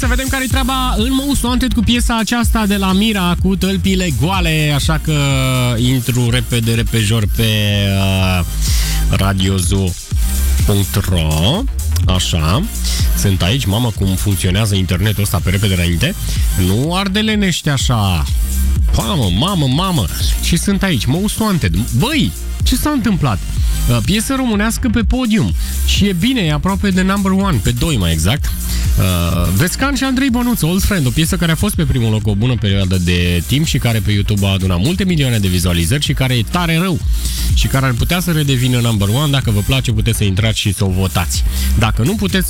Să vedem care-i treaba în Most Wanted cu piesa aceasta de la Mira cu tălpile goale, așa că intru repejor pe radiozo.ro. Așa, sunt aici, mamă, cum funcționează internetul ăsta pe repede înainte. Nu ardelenește așa. Mamă. Și sunt aici, Most Wanted. Băi, ce s-a întâmplat? Piesă românească pe podium. Și e bine, e aproape de number 1, pe 2 mai exact. Vescan și Andrei Bănuț, Old Friend, o piesă care a fost pe primul loc o bună perioadă de timp și care pe YouTube a adunat multe milioane de vizualizări și care e tare rău și care ar putea să redevină number 1. Dacă vă place, puteți să intrați și să o votați. Dacă nu puteți